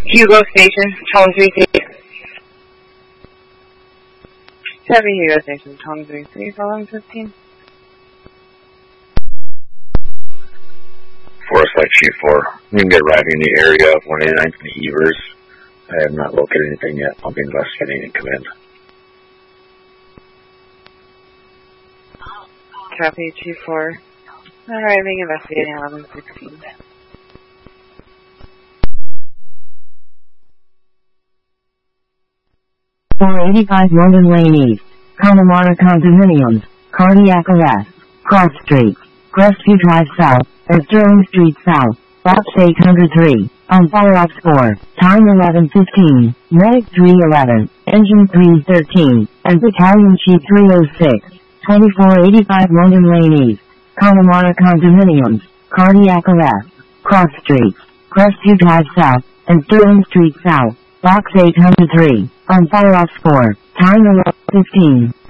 Hugo Station, tone 33. Chevy Hugo Station, tone 33, 1115. Forest Lake Chief 4. We can get arriving in the area of 189th and Evers. I have not located anything yet. I'll be investigating and come in. Copy, Chief 4. Arriving, investigating 1116. 485 London Lane East, Connemara Condominiums, Cardiac Arrest, Cross Street, Crestview Drive South, and Sterling Street South, Box 803, on follow-up score, time 11:15, Medic 311, Engine 313, and Battalion Chief 306, 2485 London Lane East, Connemara Condominiums, Cardiac Arrest, Cross Street, Crestview Drive South, and Sterling Street South, Box 803, on follow-up score, time 11:15.